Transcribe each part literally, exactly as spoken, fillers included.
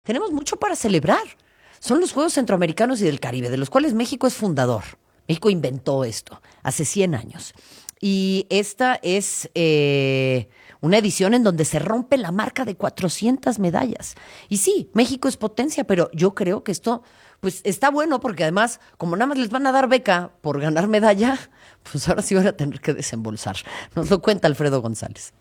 Tenemos mucho para celebrar. Son los Juegos Centroamericanos y del Caribe, de los cuales México es fundador. México inventó esto hace cien años. Y esta es eh, una edición en donde se rompe la marca de cuatrocientas medallas. Y sí, México es potencia, pero yo creo que esto pues está bueno porque además, como nada más les van a dar beca por ganar medalla, pues ahora sí van a tener que desembolsar. Nos lo cuenta Alfredo González.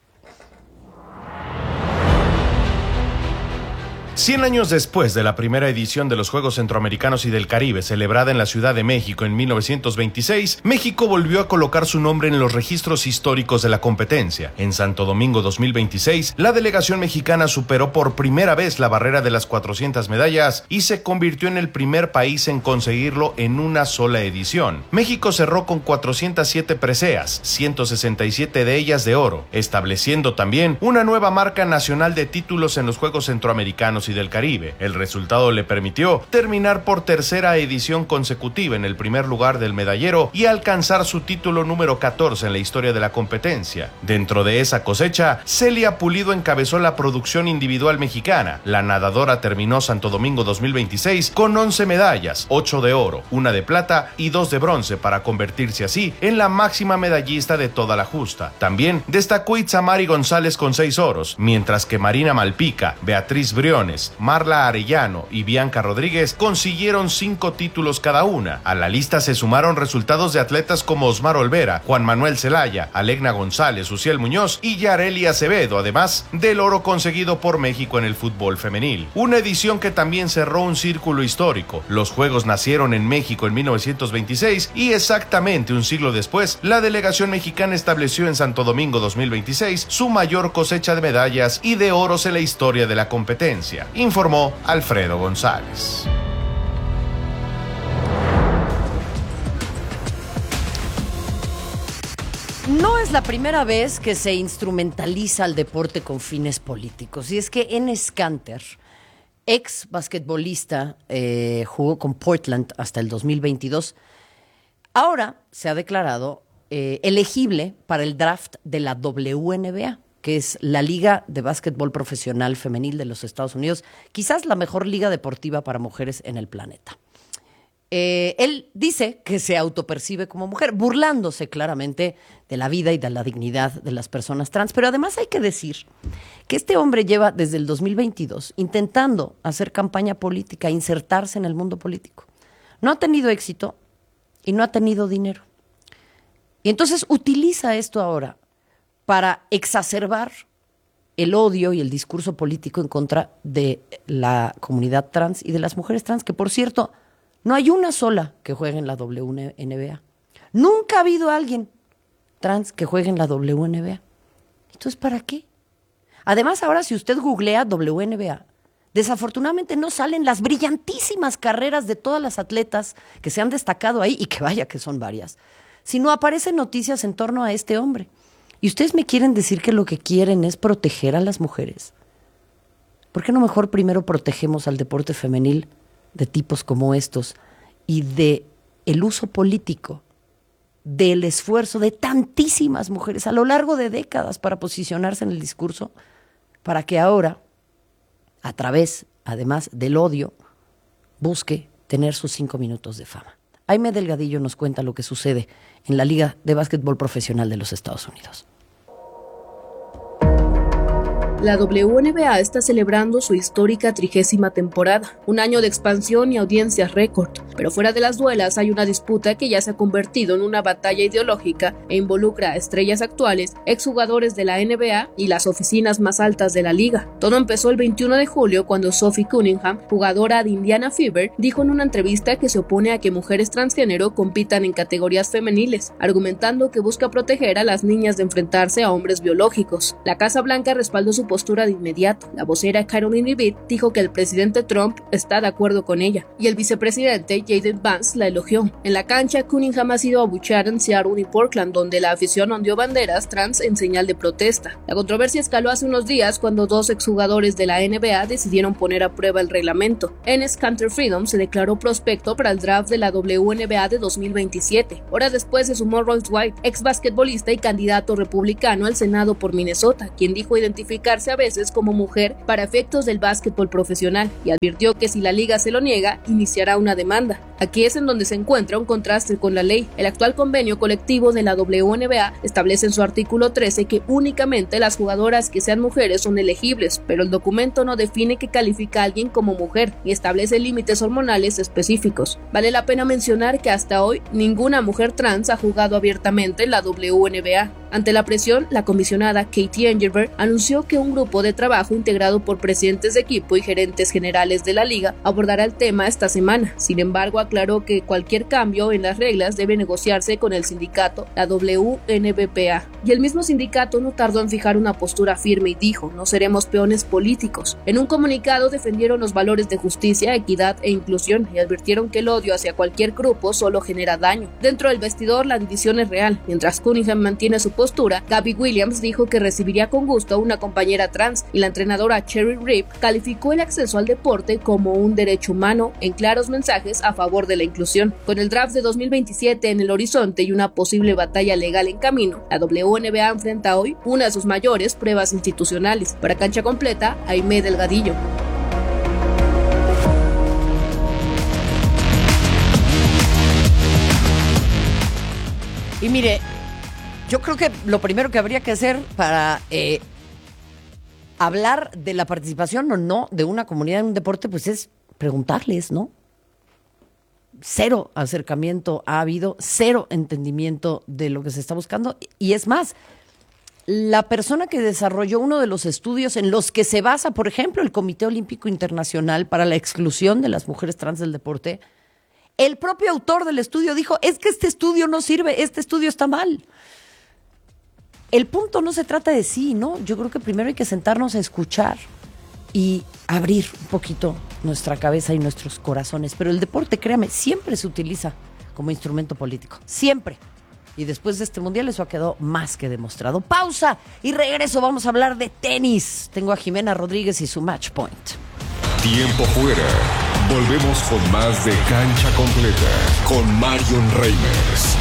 Cien años después de la primera edición de los Juegos Centroamericanos y del Caribe, celebrada en la Ciudad de México en mil novecientos veintiséis, México volvió a colocar su nombre en los registros históricos de la competencia. En Santo Domingo dos mil veintiséis, la delegación mexicana superó por primera vez la barrera de las cuatrocientas medallas y se convirtió en el primer país en conseguirlo en una sola edición. México cerró con cuatrocientas siete preseas, ciento sesenta y siete de ellas de oro, estableciendo también una nueva marca nacional de títulos en los Juegos Centroamericanos y del Caribe. El resultado le permitió terminar por tercera edición consecutiva en el primer lugar del medallero y alcanzar su título número catorce en la historia de la competencia. Dentro de esa cosecha, Celia Pulido encabezó la producción individual mexicana. La nadadora terminó Santo Domingo dos mil veintiséis con once medallas, ocho de oro, una de plata y dos de bronce, para convertirse así en la máxima medallista de toda la justa. También destacó Itzamari González con seis oros, mientras que Marina Malpica, Beatriz Briones, Marla Arellano y Bianca Rodríguez consiguieron cinco títulos cada una. A la lista se sumaron resultados de atletas como Osmar Olvera, Juan Manuel Zelaya, Alegna González, Uciel Muñoz y Yareli Acevedo, además del oro conseguido por México en el fútbol femenil. Una edición que también cerró un círculo histórico. Los Juegos nacieron en México en mil novecientos veintiséis y exactamente un siglo después, la delegación mexicana estableció en Santo Domingo dos mil veintiséis su mayor cosecha de medallas y de oros en la historia de la competencia, informó Alfredo González. No es la primera vez que se instrumentaliza el deporte con fines políticos. Y es que Enes Kanter, ex basquetbolista, eh, jugó con Portland hasta el dos mil veintidós, ahora se ha declarado eh, elegible para el draft de la W N B A, que es la Liga de Básquetbol Profesional Femenil de los Estados Unidos, quizás la mejor liga deportiva para mujeres en el planeta. Eh, él dice que se autopercibe como mujer, burlándose claramente de la vida y de la dignidad de las personas trans, pero además hay que decir que este hombre lleva desde el dos mil veintidós intentando hacer campaña política, insertarse en el mundo político. No ha tenido éxito y no ha tenido dinero. Y entonces utiliza esto ahora para exacerbar el odio y el discurso político en contra de la comunidad trans y de las mujeres trans, que por cierto, no hay una sola que juegue en la W N B A. Nunca ha habido alguien trans que juegue en la W N B A. Entonces, ¿para qué? Además, ahora si usted googlea W N B A, desafortunadamente no salen las brillantísimas carreras de todas las atletas que se han destacado ahí, y que vaya que son varias, sino aparecen noticias en torno a este hombre. ¿Y ustedes me quieren decir que lo que quieren es proteger a las mujeres? ¿Por qué no mejor primero protegemos al deporte femenil de tipos como estos y de el uso político del esfuerzo de tantísimas mujeres a lo largo de décadas para posicionarse en el discurso, para que ahora, a través, además del odio, busque tener sus cinco minutos de fama? Jaime Delgadillo nos cuenta lo que sucede en la Liga de Básquetbol Profesional de los Estados Unidos. La W N B A está celebrando su histórica trigésima temporada, un año de expansión y audiencias récord, pero fuera de las duelas hay una disputa que ya se ha convertido en una batalla ideológica e involucra a estrellas actuales, exjugadores de la N B A y las oficinas más altas de la liga. Todo empezó el veintiuno de julio cuando Sophie Cunningham, jugadora de Indiana Fever, dijo en una entrevista que se opone a que mujeres transgénero compitan en categorías femeniles, argumentando que busca proteger a las niñas de enfrentarse a hombres biológicos. La Casa Blanca respaldó su postura de inmediato. La vocera Caroline Leavitt dijo que el presidente Trump está de acuerdo con ella y el vicepresidente J D Vance la elogió. En la cancha, Cunningham ha sido abucheada en Seattle y Portland, donde la afición ondeó banderas trans en señal de protesta. La controversia escaló hace unos días cuando dos exjugadores de la N B A decidieron poner a prueba el reglamento. Enes Kanter Freedom se declaró prospecto para el draft de la W N B A de dos mil veintisiete. Horas después se sumó Royce White, ex basquetbolista y candidato republicano al Senado por Minnesota, quien dijo identificarse considerarse a veces como mujer para efectos del básquetbol profesional y advirtió que si la liga se lo niega, iniciará una demanda. Aquí es en donde se encuentra un contraste con la ley. El actual convenio colectivo de la W N B A establece en su artículo trece que únicamente las jugadoras que sean mujeres son elegibles, pero el documento no define qué califica a alguien como mujer ni establece límites hormonales específicos. Vale la pena mencionar que hasta hoy ninguna mujer trans ha jugado abiertamente en la W N B A. Ante la presión, la comisionada Katie Engelberg anunció que un grupo de trabajo integrado por presidentes de equipo y gerentes generales de la liga abordará el tema esta semana. Sin embargo, aclaró que cualquier cambio en las reglas debe negociarse con el sindicato, la W N B P A. Y el mismo sindicato no tardó en fijar una postura firme y dijo: no seremos peones políticos. En un comunicado defendieron los valores de justicia, equidad e inclusión y advirtieron que el odio hacia cualquier grupo solo genera daño. Dentro del vestidor la división es real. Mientras Cunningham mantiene su postura, Gabby Williams dijo que recibiría con gusto a una compañera trans y la entrenadora Cherry Reep calificó el acceso al deporte como un derecho humano en claros mensajes a favor de la inclusión. Con el draft de dos mil veintisiete en el horizonte y una posible batalla legal en camino, la W N B A enfrenta hoy una de sus mayores pruebas institucionales. Para Cancha Completa, Aimé Delgadillo. Y mire, yo creo que lo primero que habría que hacer para eh, hablar de la participación o no de una comunidad en un deporte, pues es preguntarles, ¿no? Cero acercamiento ha habido, cero entendimiento de lo que se está buscando. Y es más, la persona que desarrolló uno de los estudios en los que se basa, por ejemplo, el Comité Olímpico Internacional para la exclusión de las mujeres trans del deporte, el propio autor del estudio dijo: es que este estudio no sirve, este estudio está mal. El punto no se trata de sí, ¿no? Yo creo que primero hay que sentarnos a escuchar y abrir un poquito nuestra cabeza y nuestros corazones. Pero el deporte, créame, siempre se utiliza como instrumento político. Siempre. Y después de este mundial eso ha quedado más que demostrado. Pausa y regreso. Vamos a hablar de tenis. Tengo a Jimena Rodríguez y su Match Point. Tiempo fuera. Volvemos con más de Cancha Completa con Marion Reimers.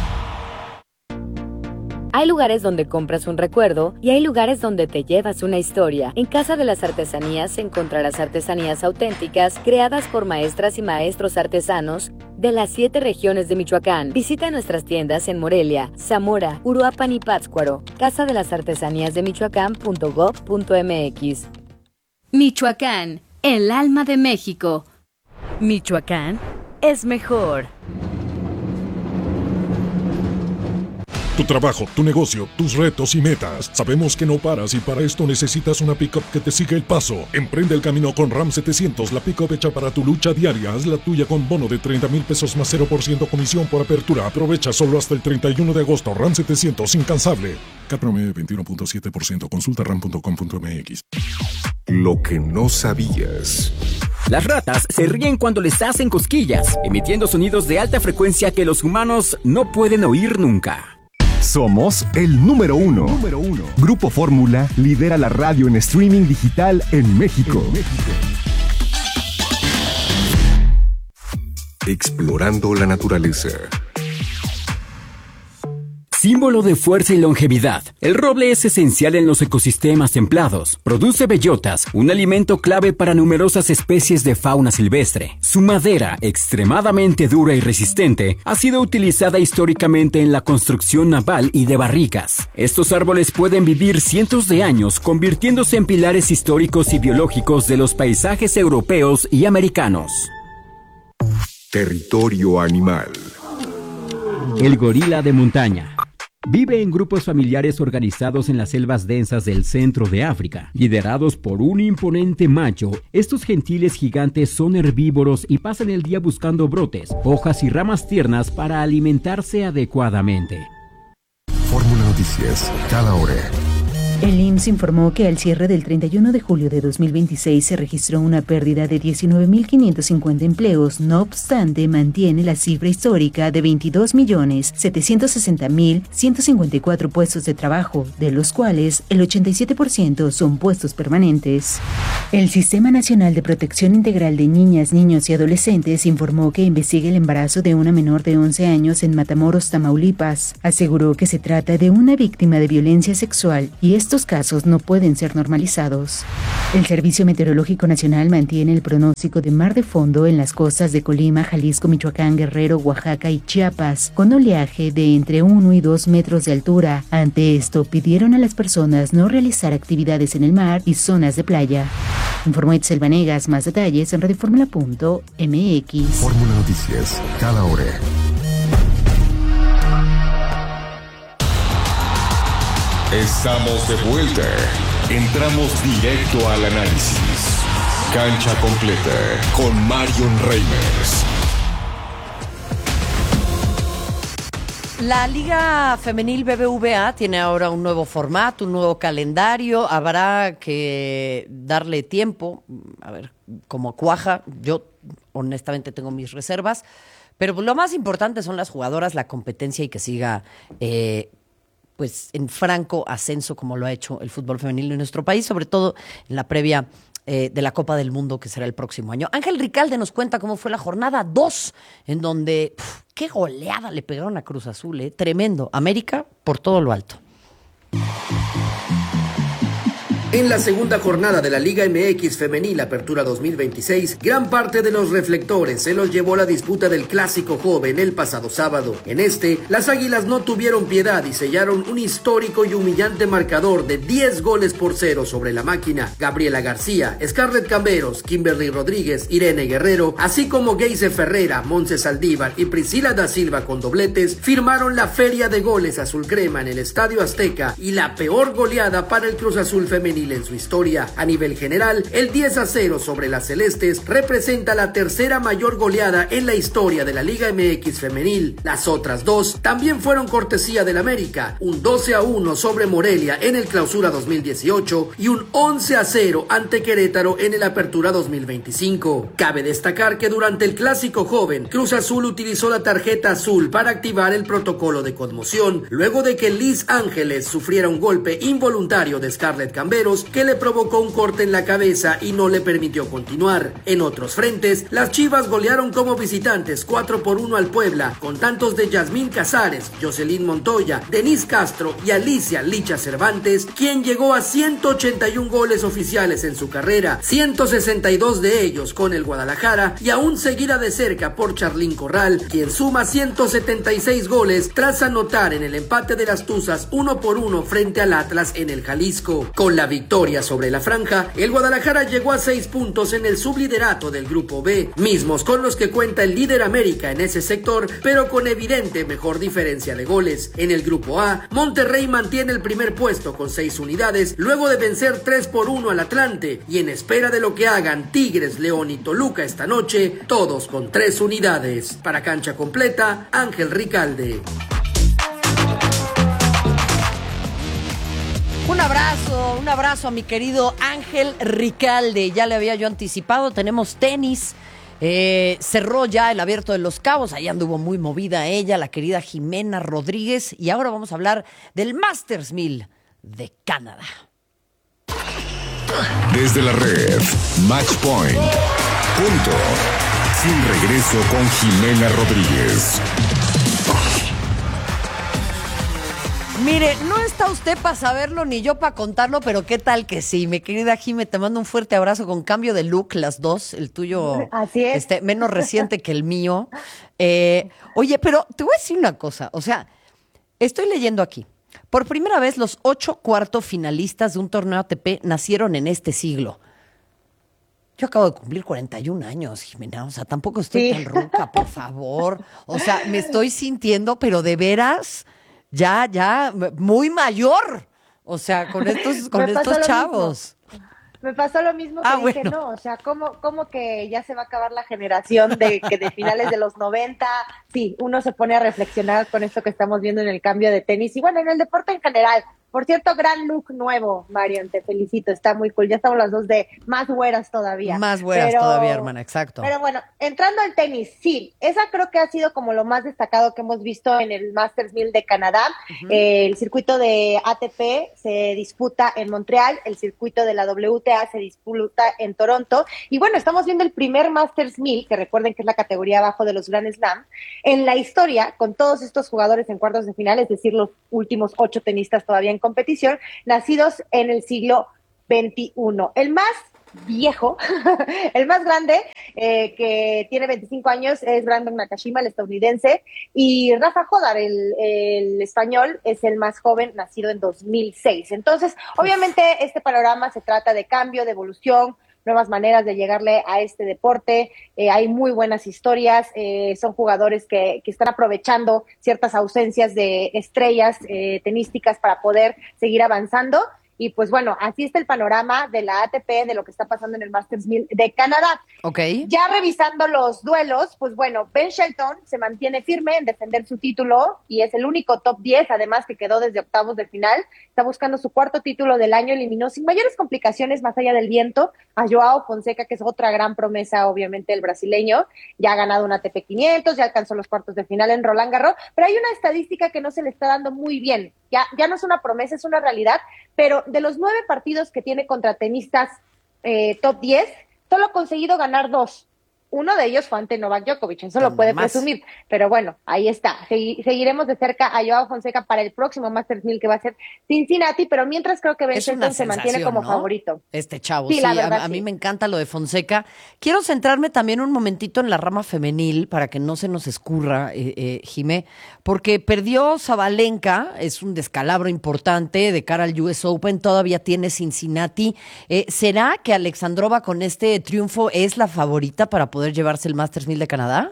Hay lugares donde compras un recuerdo y hay lugares donde te llevas una historia. En Casa de las Artesanías encontrarás artesanías auténticas creadas por maestras y maestros artesanos de las siete regiones de Michoacán. Visita nuestras tiendas en Morelia, Zamora, Uruapan y Pátzcuaro. Casa de las Artesanías de Michoacán punto gob punto mx. Michoacán, el alma de México. Michoacán es mejor. Tu trabajo, tu negocio, tus retos y metas. Sabemos que no paras y para esto necesitas una pick-up que te siga el paso. Emprende el camino con RAM setecientos, la pick-up hecha para tu lucha diaria. Haz la tuya con bono de treinta mil pesos más cero por ciento comisión por apertura. Aprovecha solo hasta el treinta y uno de agosto. RAM setecientos, incansable. C A P promedio veintiuno punto siete por ciento. Consulta ram punto com punto mx. Lo que no sabías. Las ratas se ríen cuando les hacen cosquillas, emitiendo sonidos de alta frecuencia que los humanos no pueden oír nunca. Somos el número uno. número uno. Grupo Fórmula lidera la radio en streaming digital en México. En México. Explorando la naturaleza. Símbolo de fuerza y longevidad, el roble es esencial en los ecosistemas templados. Produce bellotas, un alimento clave para numerosas especies de fauna silvestre. Su madera, extremadamente dura y resistente, ha sido utilizada históricamente en la construcción naval y de barricas. Estos árboles pueden vivir cientos de años, convirtiéndose en pilares históricos y biológicos de los paisajes europeos y americanos. Territorio animal. El gorila de montaña. Vive en grupos familiares organizados en las selvas densas del centro de África. Liderados por un imponente macho, estos gentiles gigantes son herbívoros y pasan el día buscando brotes, hojas y ramas tiernas para alimentarse adecuadamente. Fórmula Noticias, cada hora. El I M S S informó que al cierre del treinta y uno de julio de dos mil veintiséis se registró una pérdida de diecinueve mil quinientos cincuenta empleos, no obstante mantiene la cifra histórica de veintidós millones setecientos sesenta mil ciento cincuenta y cuatro puestos de trabajo, de los cuales el ochenta y siete por ciento son puestos permanentes. El Sistema Nacional de Protección Integral de Niñas, Niños y Adolescentes informó que investiga el embarazo de una menor de once años en Matamoros, Tamaulipas. Aseguró que se trata de una víctima de violencia sexual y esto estos casos no pueden ser normalizados. El Servicio Meteorológico Nacional mantiene el pronóstico de mar de fondo en las costas de Colima, Jalisco, Michoacán, Guerrero, Oaxaca y Chiapas, con oleaje de entre uno y dos metros de altura. Ante esto, pidieron a las personas no realizar actividades en el mar y zonas de playa. Informó Itzel Vanegas. Más detalles en radioformula punto m x. Fórmula Noticias, cada hora. Estamos de vuelta. Entramos directo al análisis. Cancha completa con Marion Reimers. La Liga Femenil B B V A tiene ahora un nuevo formato, un nuevo calendario. Habrá que darle tiempo, a ver cómo cuaja. Yo honestamente tengo mis reservas, pero lo más importante son las jugadoras, la competencia y que siga eh, pues en franco ascenso como lo ha hecho el fútbol femenil en nuestro país, sobre todo en la previa eh, de la Copa del Mundo que será el próximo año. Ángel Ricalde nos cuenta cómo fue la jornada dos, en donde pf, qué goleada le pegaron a Cruz Azul, eh, tremendo. América por todo lo alto. En la segunda jornada de la Liga M X Femenil Apertura dos mil veintiséis, gran parte de los reflectores se los llevó la disputa del Clásico Joven el pasado sábado. En este, las Águilas no tuvieron piedad y sellaron un histórico y humillante marcador de diez goles por cero sobre la máquina. Gabriela García, Scarlett Camberos, Kimberly Rodríguez, Irene Guerrero, así como Geise Ferreira, Montse Saldívar y Priscila da Silva con dobletes, firmaron la feria de goles azul crema en el Estadio Azteca y la peor goleada para el Cruz Azul femenil en su historia. A nivel general, el diez a cero sobre las celestes representa la tercera mayor goleada en la historia de la Liga M X femenil. Las otras dos también fueron cortesía del América, un doce a uno sobre Morelia en el Clausura dos mil dieciocho y un once a cero ante Querétaro en el Apertura dos mil veinticinco. Cabe destacar que durante el Clásico Joven, Cruz Azul utilizó la tarjeta azul para activar el protocolo de conmoción, luego de que Liz Ángeles sufriera un golpe involuntario de Scarlett Camberos que le provocó un corte en la cabeza y no le permitió continuar. En otros frentes, las Chivas golearon como visitantes cuatro por uno al Puebla, con tantos de Yasmín Casares, Jocelyn Montoya, Denise Castro y Alicia Licha Cervantes, quien llegó a ciento ochenta y uno goles oficiales en su carrera, ciento sesenta y dos de ellos con el Guadalajara y aún seguida de cerca por Charlín Corral, quien suma ciento setenta y seis goles tras anotar en el empate de las Tuzas uno por uno frente al Atlas en el Jalisco. Con la victoria sobre la franja, el Guadalajara llegó a seis puntos en el subliderato del Grupo B, mismos con los que cuenta el líder América en ese sector, pero con evidente mejor diferencia de goles. En el Grupo A, Monterrey mantiene el primer puesto con seis unidades, luego de vencer tres por uno al Atlante, y en espera de lo que hagan Tigres, León y Toluca esta noche, todos con tres unidades. Para Cancha Completa, Ángel Ricalde. Un abrazo, un abrazo a mi querido Ángel Ricalde. Ya le había yo anticipado, tenemos tenis. Eh, cerró ya el Abierto de Los Cabos, ahí anduvo muy movida ella, la querida Jimena Rodríguez. Y ahora vamos a hablar del Masters mil de Canadá. Desde la red, Match Point. Punto. Sin regreso con Jimena Rodríguez. Mire, no está usted para saberlo ni yo para contarlo, pero qué tal que sí. Mi querida Jime, te mando un fuerte abrazo con cambio de look, las dos. El tuyo Así es. Este, menos reciente que el mío. Eh, oye, pero te voy a decir una cosa. O sea, estoy leyendo aquí. Por primera vez, los ocho cuarto finalistas de un torneo A T P nacieron en este siglo. Yo acabo de cumplir cuarenta y un años, Jimena. O sea, tampoco estoy sí. tan ruca, por favor. O sea, me estoy sintiendo, pero de veras... Ya, ya, muy mayor. O sea, con estos, con estos chavos. Mismo. Me pasó lo mismo que ah, dije, bueno. no, o sea, ¿cómo, cómo que ya se va a acabar la generación de que de finales de los noventa? Sí, uno se pone a reflexionar con esto que estamos viendo en el cambio de tenis y bueno, en el deporte en general. Por cierto, gran look nuevo, Marion, te felicito, está muy cool. Ya estamos las dos de más güeras todavía. Más güeras pero, todavía, hermana, exacto. Pero bueno, entrando al tenis, sí, esa creo que ha sido como lo más destacado que hemos visto en el Masters mil de Canadá. Uh-huh. Eh, el circuito de A T P se disputa en Montreal, el circuito de la W T A se disputa en Toronto. Y bueno, estamos viendo el primer Masters mil, que recuerden que es la categoría abajo de los Grand Slam, en la historia, con todos estos jugadores en cuartos de final, es decir, los últimos ocho tenistas todavía en competición, nacidos en el siglo veintiuno. El más viejo, el más grande, eh, que tiene veinticinco años, es Brandon Nakashima, el estadounidense, y Rafa Jodar, el, el español, es el más joven, nacido en dos mil seis. Entonces, obviamente, este panorama se trata de cambio, de evolución, nuevas maneras de llegarle a este deporte. Eh, hay muy buenas historias, eh, son jugadores que, que están aprovechando ciertas ausencias de estrellas eh, tenísticas para poder seguir avanzando. Y pues bueno, así está el panorama de la A T P, de lo que está pasando en el Masters mil de Canadá. Ok. Ya revisando los duelos, pues bueno, Ben Shelton se mantiene firme en defender su título y es el único top diez, además que quedó desde octavos de final. Está buscando su cuarto título del año, eliminó sin mayores complicaciones más allá del viento a Joao Fonseca, que es otra gran promesa, obviamente, el brasileño. Ya ha ganado un A T P quinientos, ya alcanzó los cuartos de final en Roland Garros, pero hay una estadística que no se le está dando muy bien. Ya, ya no es una promesa, es una realidad, pero de los nueve partidos que tiene contra tenistas eh, top diez, solo ha conseguido ganar dos. Uno de ellos fue ante Novak Djokovic, eso lo puede presumir. Pero bueno, ahí está. Segui- seguiremos de cerca a Joao Fonseca para el próximo Masters mil, que va a ser Cincinnati, pero mientras creo que Ben Es una Shelton se mantiene sensación, como ¿no? favorito. Este chavo, Sí, sí, la a, verdad, a mí sí. me encanta lo de Fonseca. Quiero centrarme también un momentito en la rama femenil para que no se nos escurra, eh, eh, Jimé, porque perdió Sabalenka, es un descalabro importante de cara al U S Open, todavía tiene Cincinnati. Eh, ¿Será que Alexandrova con este triunfo es la favorita para poder llevarse el Masters mil de Canadá?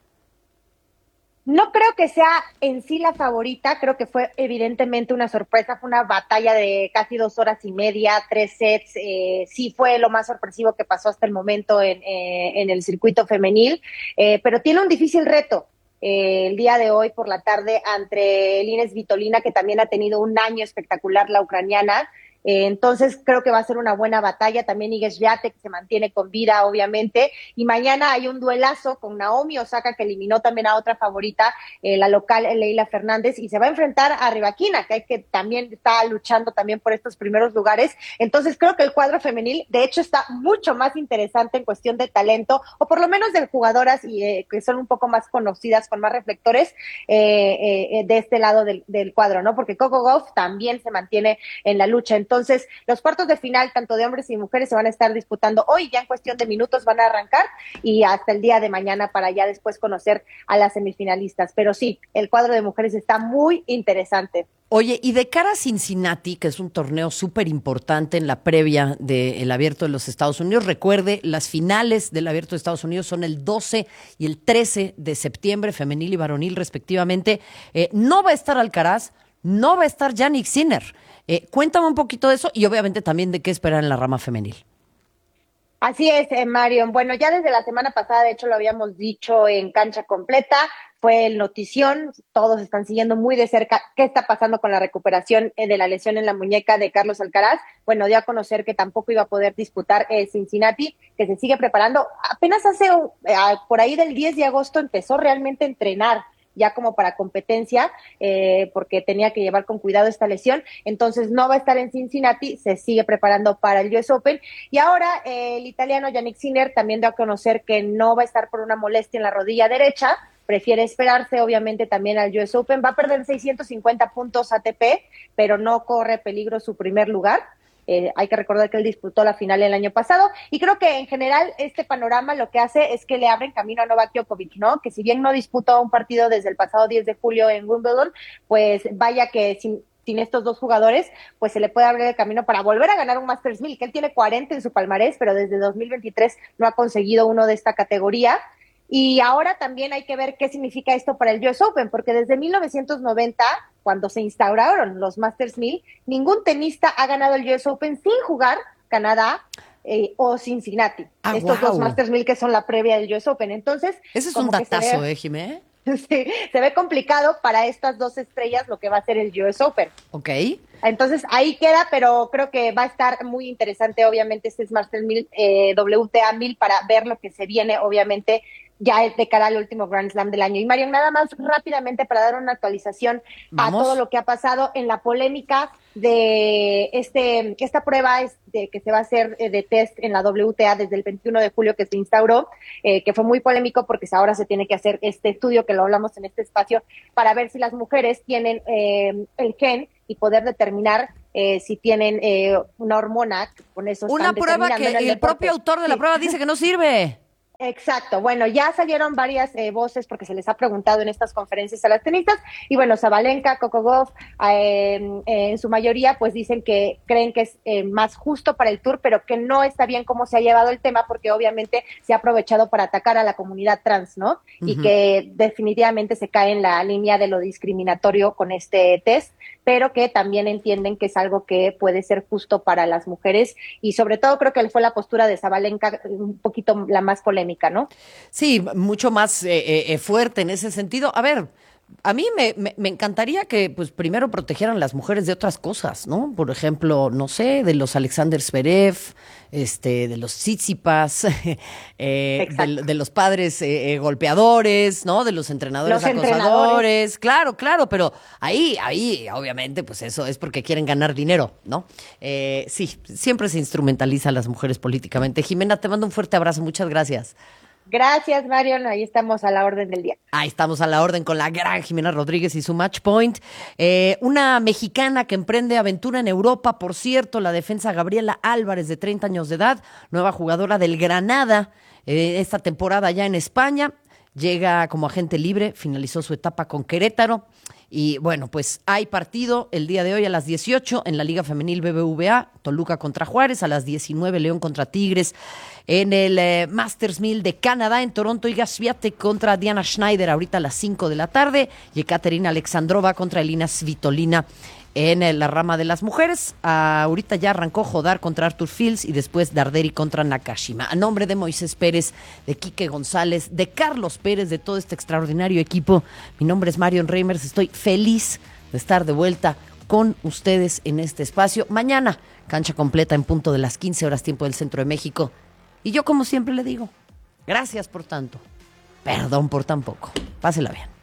No creo que sea en sí la favorita, creo que fue evidentemente una sorpresa, fue una batalla de casi dos horas y media, tres sets, eh, sí fue lo más sorpresivo que pasó hasta el momento en, eh, en el circuito femenil, eh, pero tiene un difícil reto. Eh, el día de hoy por la tarde ante Lina Svitolina, que también ha tenido un año espectacular, la ucraniana. Eh, entonces creo que va a ser una buena batalla. También Iga Swiatek, que se mantiene con vida, obviamente. Y mañana hay un duelazo con Naomi Osaka, que eliminó también a otra favorita, eh, la local Leila Fernández, y se va a enfrentar a Rybakina, que, que también está luchando también por estos primeros lugares. Entonces creo que el cuadro femenil, de hecho, está mucho más interesante en cuestión de talento, o por lo menos de jugadoras y, eh, que son un poco más conocidas, con más reflectores, eh, eh, de este lado del, del cuadro, ¿no? Porque Coco Gauff también se mantiene en la lucha. Entonces, Entonces, los cuartos de final, tanto de hombres y mujeres, se van a estar disputando hoy, ya en cuestión de minutos van a arrancar, y hasta el día de mañana para ya después conocer a las semifinalistas. Pero sí, el cuadro de mujeres está muy interesante. Oye, y de cara a Cincinnati, que es un torneo súper importante en la previa del Abierto de los Estados Unidos, recuerde, las finales del Abierto de Estados Unidos son el doce y el trece de septiembre, femenil y varonil respectivamente. Eh, no va a estar Alcaraz, no va a estar Jannik Sinner. Eh, cuéntame un poquito de eso y obviamente también de qué esperar en la rama femenil. Así es, eh, Marion. Bueno, ya desde la semana pasada, de hecho lo habíamos dicho en Cancha Completa, fue el notición, todos están siguiendo muy de cerca qué está pasando con la recuperación eh, de la lesión en la muñeca de Carlos Alcaraz. Bueno, dio a conocer que tampoco iba a poder disputar eh, Cincinnati, que se sigue preparando. Apenas hace, eh, por ahí del diez de agosto empezó realmente a entrenar, ya como para competencia, eh, porque tenía que llevar con cuidado esta lesión. Entonces no va a estar en Cincinnati, se sigue preparando para el U S Open. Y ahora eh, el italiano Jannik Sinner también dio a conocer que no va a estar por una molestia en la rodilla derecha, prefiere esperarse obviamente también al U S Open. Va a perder seiscientos cincuenta puntos A T P, pero no corre peligro su primer lugar. Eh, hay que recordar que él disputó la final el año pasado, y creo que en general este panorama lo que hace es que le abren camino a Novak Djokovic, ¿no? Que si bien no disputó un partido desde el pasado diez de julio en Wimbledon, pues vaya que sin, sin estos dos jugadores, pues se le puede abrir el camino para volver a ganar un Masters mil, que él tiene cuarenta en su palmarés, pero desde dos mil veintitrés no ha conseguido uno de esta categoría. Y ahora también hay que ver qué significa esto para el U S Open, porque desde mil novecientos noventa, cuando se instauraron los Masters mil, ningún tenista ha ganado el U S Open sin jugar Canadá eh, o Cincinnati. Ah, Estos wow. dos Masters mil que son la previa del U S Open. Entonces, ese es como un que se datazo, ve- ¿eh, Jimé? Sí, se ve complicado para estas dos estrellas lo que va a ser el U S Open. Ok. Entonces ahí queda, pero creo que va a estar muy interesante, obviamente, este es Masters mil, eh, W T A mil, para ver lo que se viene, obviamente, ya de cara al último Grand Slam del año. Y Marion, nada más rápidamente para dar una actualización ¿Vamos? a todo lo que ha pasado en la polémica de este esta prueba es de, que se va a hacer de test en la W T A desde el veintiuno de julio que se instauró, eh, que fue muy polémico porque ahora se tiene que hacer este estudio que lo hablamos en este espacio para ver si las mujeres tienen eh, el gen y poder determinar eh, si tienen eh, una hormona. Con eso una prueba que el, el propio autor de la sí. prueba dice que no sirve. Exacto, bueno, ya salieron varias eh, voces porque se les ha preguntado en estas conferencias a las tenistas y bueno, Sabalenka, Coco Gauff, eh, eh, en su mayoría pues dicen que creen que es eh, más justo para el Tour, pero que no está bien cómo se ha llevado el tema porque obviamente se ha aprovechado para atacar a la comunidad trans, ¿no? Uh-huh. Y que definitivamente se cae en la línea de lo discriminatorio con este test, pero que también entienden que es algo que puede ser justo para las mujeres y sobre todo creo que fue la postura de Sabalenka un poquito la más polémica, ¿no? Sí, mucho más eh, eh, fuerte en ese sentido. A ver, a mí me, me, me encantaría que, pues, primero protegieran las mujeres de otras cosas, ¿no? Por ejemplo, no sé, de los Alexander Zverev, este, de los Tsitsipas, eh, de, de los padres eh, eh, golpeadores, ¿no? De los entrenadores los acosadores. Entrenadores. Claro, claro, pero ahí, ahí, obviamente, pues eso es porque quieren ganar dinero, ¿no? Eh, sí, siempre se instrumentaliza a las mujeres políticamente. Jimena, te mando un fuerte abrazo, muchas gracias. Gracias, Marion. Ahí estamos a la orden del día. Ahí estamos a la orden con la gran Jimena Rodríguez y su Match Point. Eh, una mexicana que emprende aventura en Europa, por cierto, la defensa Gabriela Álvarez, de treinta años de edad, nueva jugadora del Granada, eh, esta temporada ya en España. Llega como agente libre, finalizó su etapa con Querétaro. Y bueno, pues hay partido el día de hoy a las dieciocho en la Liga Femenil B B V A, Toluca contra Juárez, a las diecinueve León contra Tigres, en el eh, Masters mil de Canadá, en Toronto, Iga Swiatek contra Diana Schneider ahorita a las cinco de la tarde, y Ekaterina Alexandrova contra Elina Svitolina en la rama de las mujeres. Ah, ahorita ya arrancó Jodar contra Arthur Fields y después Darderi contra Nakashima. A nombre de Moisés Pérez, de Quique González, de Carlos Pérez, de todo este extraordinario equipo, mi nombre es Marion Reimers. Estoy feliz de estar de vuelta con ustedes en este espacio. Mañana, cancha completa en punto de las quince horas tiempo del Centro de México. Y yo, como siempre le digo, gracias por tanto, perdón por tan poco. Pásela bien.